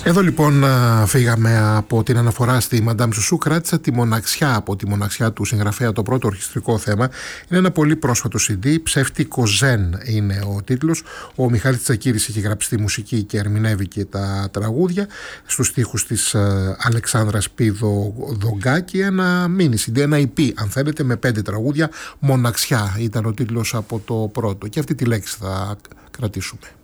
Εδώ λοιπόν φύγαμε από την αναφορά στη Μαντάμ Σουσού. Κράτησα τη μοναξιά από τη μοναξιά του συγγραφέα, το πρώτο ορχιστρικό θέμα. Είναι ένα πολύ πρόσφατο CD, Ψεύτικο Ζεν είναι ο τίτλος. Ο Μιχάλης Τσακίρης έχει γράψει τη μουσική και ερμηνεύει και τα τραγούδια στους στίχους της Αλεξάνδρας Πίδο Δογκάκη. Ένα mini CD, ένα EP αν θέλετε, με 5 τραγούδια. Μοναξιά ήταν ο τίτλος από το πρώτο και αυτή τη λέξη θα κρατήσουμε.